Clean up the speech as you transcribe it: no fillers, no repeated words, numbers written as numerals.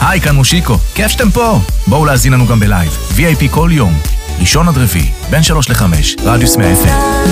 היי, כאן מושיקו. כיף שאתם פה. בואו להזין לנו גם בלייב. VIP כל יום. ראשון עד רביעי, בין 3 ל-5, רדיוס 100 FM.